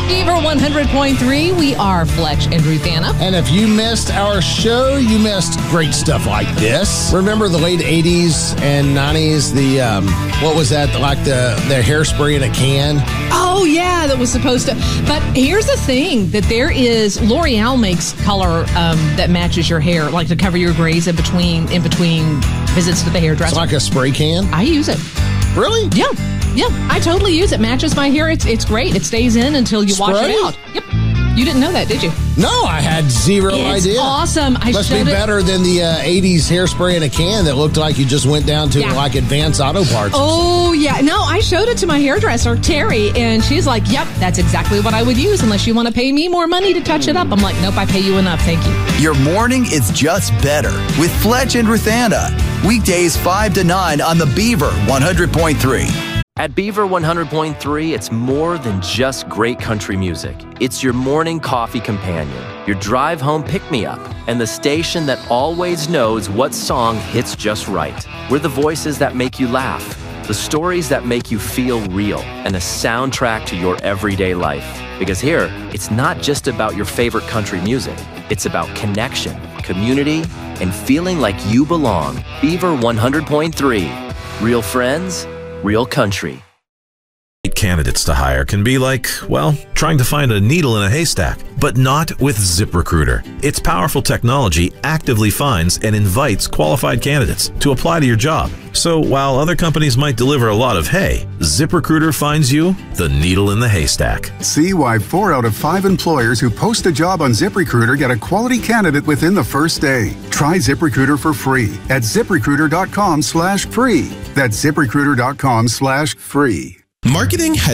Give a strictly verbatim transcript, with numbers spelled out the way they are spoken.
Beaver one hundred point three, we are Fletch and Ruthanna. And if you missed our show, you missed great stuff like this. Remember the late eighties and nineties, the, um, what was that, like the, the hairspray in a can? Oh, yeah, that was supposed to. But here's the thing, that there is, L'Oreal makes color um, that matches your hair, like to cover your grays in between, in between visits to the hairdresser. It's like a spray can? I use it. Really? Yeah. Yeah, I totally use it. Matches my hair. It's it's great. It stays in until you Spray? wash it out. Yep. You didn't know that, did you? No, I had zero it's idea. Awesome. I Must be showed it- better than the uh, eighties hairspray in a can that looked like you just went down to Yeah. like Advanced Auto Parts. Oh, yeah. No, I showed it to my hairdresser, Terry, and she's like, yep, that's exactly what I would use unless you want to pay me more money to touch it up. I'm like, nope, I pay you enough. Thank you. Your morning is just better with Fletch and Ruthanna. Weekdays five to nine on the Beaver one hundred point three. At Beaver one hundred point three, it's more than just great country music. It's your morning coffee companion, your drive home pick-me-up, and the station that always knows what song hits just right. We're the voices that make you laugh, the stories that make you feel real, and a soundtrack to your everyday life. Because here, it's not just about your favorite country music. It's about connection, community, and feeling like you belong. Beaver one hundred point three. Real friends, real country. Candidates to hire can be like, well, trying to find a needle in a haystack, but not with ZipRecruiter. Its powerful technology actively finds and invites qualified candidates to apply to your job. So while other companies might deliver a lot of hay, ZipRecruiter finds you the needle in the haystack. See why four out of five employers who post a job on ZipRecruiter get a quality candidate within the first day. Try ZipRecruiter for free at ZipRecruiter.com slash free. That's ZipRecruiter.com slash free. Marketing has